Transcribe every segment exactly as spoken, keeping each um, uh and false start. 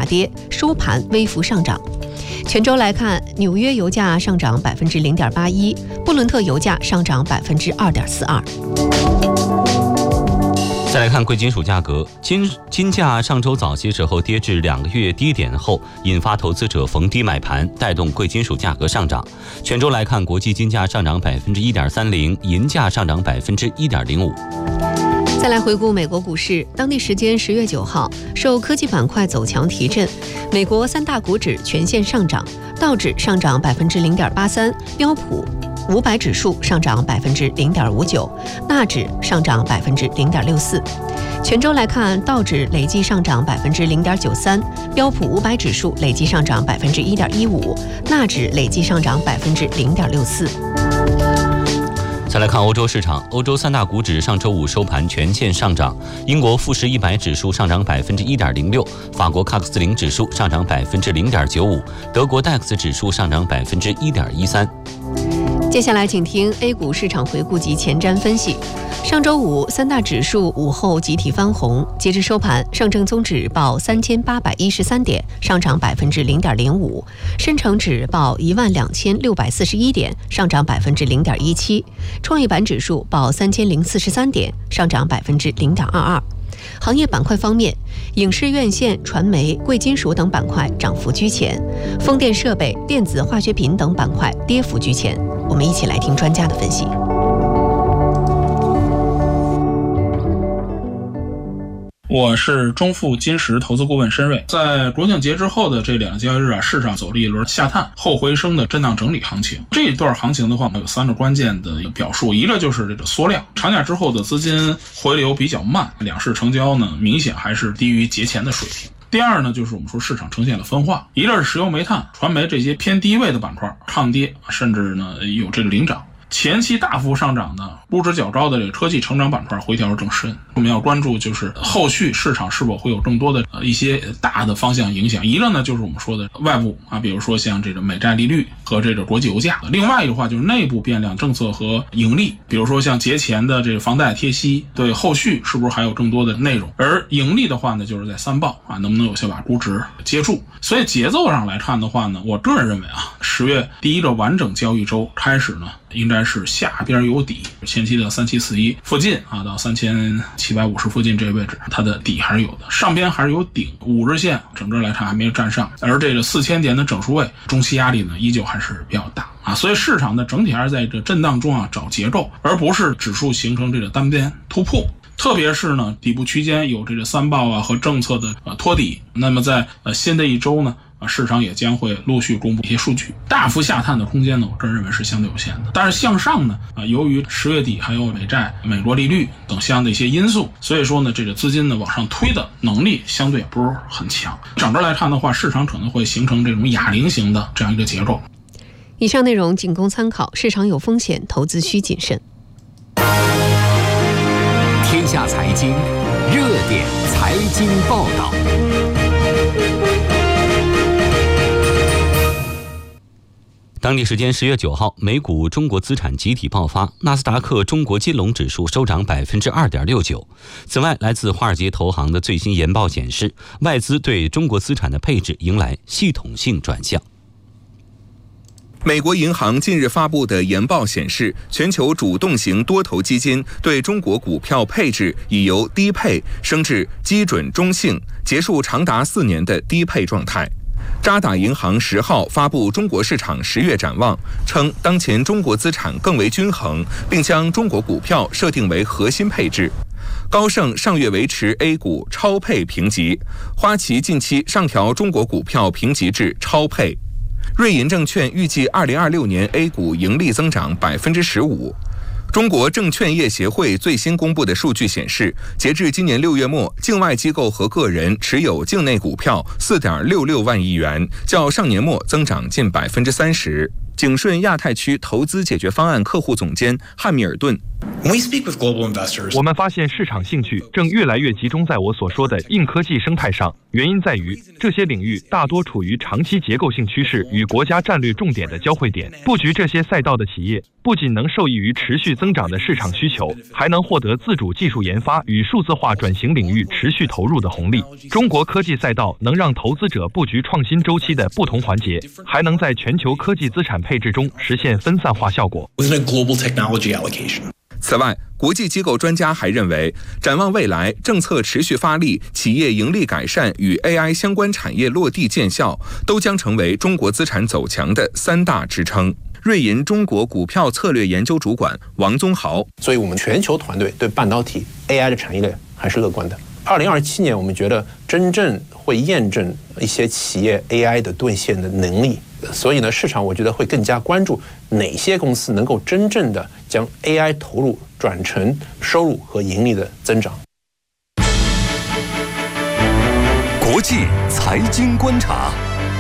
下跌，收盘微幅上涨。全周来看，纽约油价上涨百分之零点八一，布伦特油价上涨百分之二点四二。 再来看贵金属价格，金金价上周早些时候跌至两个月低点后，引发投资者逢低买盘，带动贵金属价格上涨。全周来看，国际金价上涨百分之一点三零，银价上涨百分之一点零五。 再来回顾美国股市，当地时间十月九号，受科技板块走强提振，美国三大股指全线上涨，道指上涨百分之零点八三，标普五百指数上涨百分之零点五九，纳指上涨百分之零点六四。全周来看，道指累计上涨百分之零点九三，标普五百指数累计上涨百分之一点一五，纳指累计上涨百分之零点六四。 再来看欧洲市场，欧洲三大股指上周五收盘全线上涨，英国富时一百指数上涨百分之一点零六，法国喀克斯林指数上涨百分之零点九五，德国戴克斯指数上涨百分之一点一三。 接下来请听 A 股市场回顾及前瞻分析。上周五，三大指数午后集体翻红，截至收盘，上证综指报三千八百一十三点，上涨百分之零点零五；深成指报一万两千六百四十一点，上涨百分之零点一七；创业板指数报三千零四十三点，上涨百分之零点二二。行业板块方面，影视院线、传媒、贵金属等板块涨幅居前，风电设备、电子化学品等板块跌幅居前。我们一起来听专家的分析。 我是中富金石投资顾问申瑞。在国庆节之后的这两个交易日啊，市场走了一轮下探后回升的震荡整理行情。这一段行情的话，有三个关键的表述，一个就是这个缩量，长假之后的资金回流比较慢，两市成交呢明显还是低于节前的水平。第二呢，就是我们说市场呈现了分化，一个是石油煤炭、传媒这些偏低位的板块抗跌，甚至呢有这个领涨。前期大幅上涨的估值较高的这个科技成长板块回调更深。我们要关注就是后续市场是否会有更多的一些大的方向影响。一个呢就是我们说的外部啊，比如说像这个美债利率和这个国际油价。另外一个话就是内部变量政策和盈利，比如说像节前的这个房贷贴息，对后续是不是还有更多的内容。而盈利的话呢，就是在三报啊，能不能有些把估值接住。所以节奏上来看的话呢，我个人认为啊，十月第一个完整交易周开始呢，应该是下边有底，前期的三七四一附近啊，到三千七百五十附近这个位置，它的底还是有的，上边还是有顶，五日线整个来看还没有站上，而这个四千点的整数位中期压力呢，依旧还是比较大啊，所以市场的整体还是在这震荡中啊找结构，而不是指数形成这个单边突破。特别是呢，底部区间有这个三报啊和政策的呃托底，那么在呃新的一周呢，啊市场也将会陆续公布一些数据，大幅下探的空间呢，我个人认为是相对有限的。但是向上呢，啊由于十月底还有美债、美国利率等相应的一些因素，所以说呢，这个资金呢往上推的能力相对也不是很强。整个来看的话，市场可能会形成这种哑铃型的这样一个结构。 以上内容仅供参考，市场有风险，投资需谨慎。 天下财经热点财经报道。 当地时间十月九号，美股中国资产集体爆发，纳斯达克中国金融指数收涨百分之二点六九。此外，来自华尔街投行的最新研报显示，外资对中国资产的配置迎来系统性转向。 美国银行近日发布的研报显示，全球主动型多头基金对中国股票配置已由低配升至基准中性，结束长达四年的低配状态。渣打银行十号发布中国市场十月展望，称当前中国资产更为均衡，并将中国股票设定为核心配置。高盛上月维持 A 股超配评级，花旗近期上调中国股票评级至超配。瑞银证券预计二零二六年 A 股盈利增长百分之十五。中国证券业协会最新公布的数据显示，截至今年六月末，境外机构和个人持有境内股票四点六六万亿元，较上年末增长近百分之三十。 景顺亚太区投资解决方案客户总监汉密尔顿。 我们发现市场兴趣正越来越集中在我所说的硬科技生态上，原因在于这些领域大多处于长期结构性趋势与国家战略重点的交汇点。布局这些赛道的企业，不仅能受益于持续增长的市场需求，还能获得自主技术研发与数字化转型领域持续投入的红利。中国科技赛道能让投资者布局创新周期的不同环节，还能在全球科技资产配置中实现分散化效果。 此外，国际机构专家还认为，展望未来，政策持续发力，企业盈利改善与 A I 相关产业落地见效，都将成为中国资产走强的三大支撑。瑞银中国股票策略研究主管王宗豪， 所以我们全球团队对半导体 A I 的产业链还是乐观的。二零二七年，我们觉得真正会验证一些企业 A I 的兑现的能力。所以呢，市场我觉得会更加关注哪些公司能够真正的将 A I 投入转成收入和盈利的增长。 国际财经观察。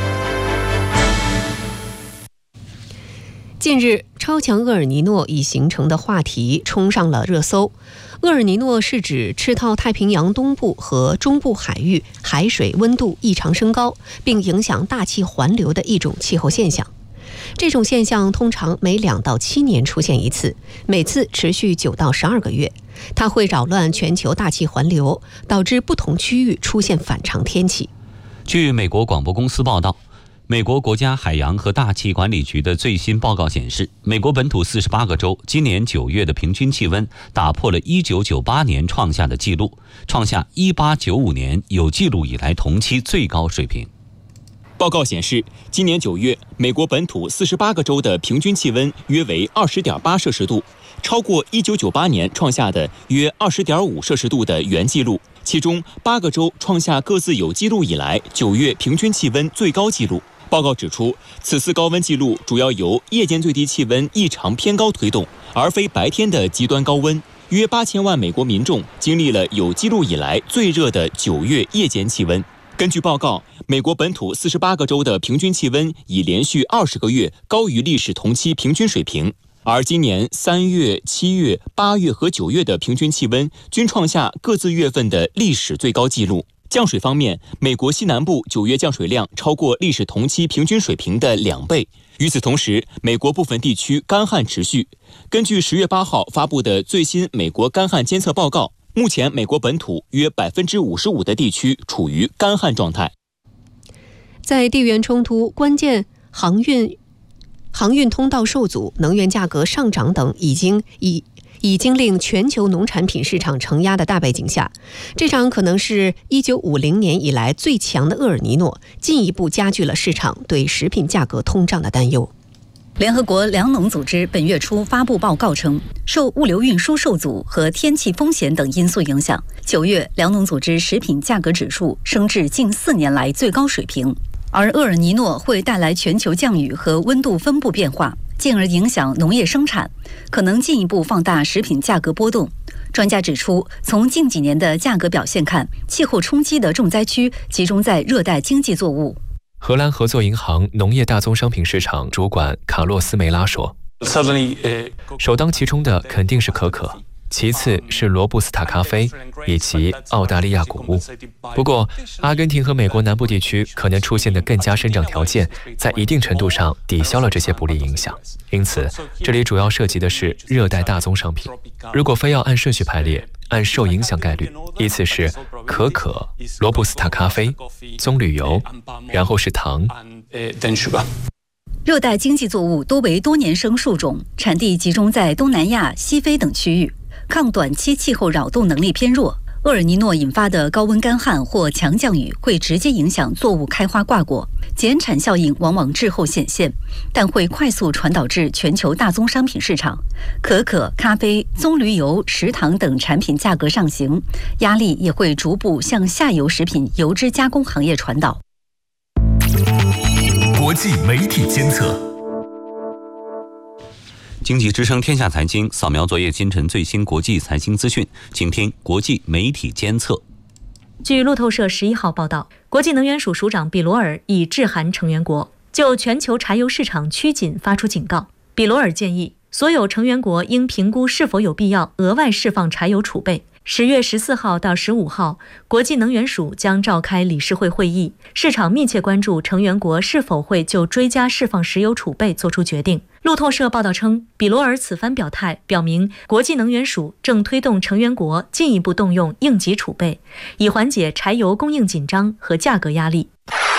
近日，超强厄尔尼诺已形成的话题冲上了热搜。厄尔尼诺是指赤道太平洋东部和中部海域海水温度异常升高，并影响大气环流的一种气候现象。这种现象通常每两到七年出现一次，每次持续九到十二个月。它会扰乱全球大气环流，导致不同区域出现反常天气。 据美国广播公司报道，美国国家海洋和大气管理局的最新报告显示，美国本土四十八个州今年九月的平均气温打破了一九九八年创下的纪录，创下一八九五年有记录以来同期最高水平。 报告显示，今年九月，美国本土四十八个州的平均气温约为二十点八摄氏度，超过一九九八年创下的约二十点五摄氏度的原纪录。其中八个州创下各自有记录以来九月平均气温最高纪录。报告指出，此次高温记录主要由夜间最低气温异常偏高推动，而非白天的极端高温。约八千万美国民众经历了有记录以来最热的九月夜间气温。根据报告，美国本土四十八个州的平均气温已连续二十个月高于历史同期平均水平，而今年三月、七月、八月和九月的平均气温均创下各自月份的历史最高纪录。降水方面，美国西南部九月降水量超过历史同期平均水平的两倍。与此同时，美国部分地区干旱持续。根据十月八号发布的最新美国干旱监测报告，目前美国本土约百分之五十五的地区处于干旱状态。 在地缘冲突、关键航运航运通道受阻、能源价格上涨等已经已已经令全球农产品市场承压的大背景下，这场可能是一九五零年以来最强的厄尔尼诺，进一步加剧了市场对食品价格通胀的担忧。 联合国粮农组织本月初发布报告称，受物流运输受阻和天气风险等因素影响，九月粮农组织食品价格指数升至近四年来最高水平。而厄尔尼诺会带来全球降雨和温度分布变化，进而影响农业生产，可能进一步放大食品价格波动。专家指出，从近几年的价格表现看，气候冲击的重灾区集中在热带经济作物。 荷兰合作银行农业大宗商品市场主管卡洛斯梅拉说，首当其冲的肯定是可可，其次是罗布斯塔咖啡以及澳大利亚谷物。不过，阿根廷和美国南部地区可能出现的更佳生长条件，在一定程度上抵消了这些不利影响。因此，这里主要涉及的是热带大宗商品。如果非要按顺序排列，按受影响概率，依次是可可、罗布斯塔咖啡、棕榈油，然后是糖。 热带经济作物多为多年生树种，产地集中在东南亚、西非等区域，抗短期气候扰动能力偏弱。厄尔尼诺引发的高温干旱或强降雨会直接影响作物开花挂果，减产效应往往滞后显现，但会快速传导至全球大宗商品市场。可可、咖啡、棕榈油、食糖等产品价格上行，压力也会逐步向下游食品油脂加工行业传导。 国际媒体监测。 经济之声天下财经扫描昨夜今晨最新国际财经资讯，请听国际媒体监测。 据路透社十一号报道，国际能源署署长比罗尔已致函成员国， 就全球柴油市场趋紧发出警告。比罗尔建议，所有成员国应评估是否有必要额外释放柴油储备。十月十四号到十五号，国际能源署将召开理事会会议，市场密切关注成员国是否会就追加释放石油储备作出决定。路透社报道称，比罗尔此番表态表明，国际能源署正推动成员国进一步动用应急储备，以缓解柴油供应紧张和价格压力。